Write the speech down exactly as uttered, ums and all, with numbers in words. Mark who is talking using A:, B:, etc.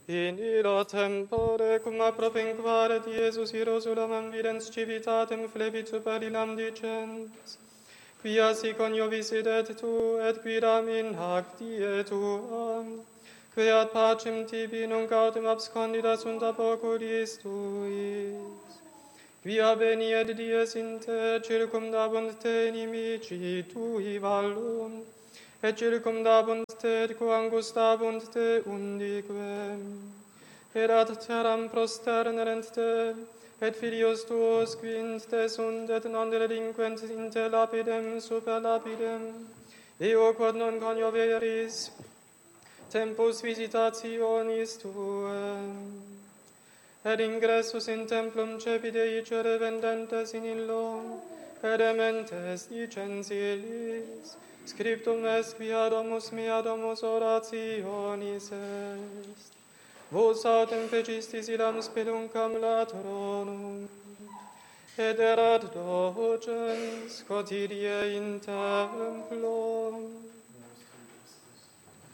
A: In illo tempore, cum a propinquare Iesus Hierosolamam videns civitatem flebit super illam dicens, quia si coniovisit et tu, et quidam in hac die tuam, queat pacem tibi nunc autem abscondida sunt ab oculis tuis, quia veni et dies in te, circumdabunt te inimici tui vallum, et circumdabunt te, et coangustabunt te undiquem. Erat terram prosternerent te, et filios tuos quint te sunt, et non delinquent in te lapidem super lapidem, eo quod non conioveris tempus visitationis tuem. Et ingressus in templum cepidei cere vendentes in illo, et ementes dicens illis, scriptum est quia domus mea domus orationis est. Vos autem fecistis illam speduncam latronum, et erat docens quotidie in templo.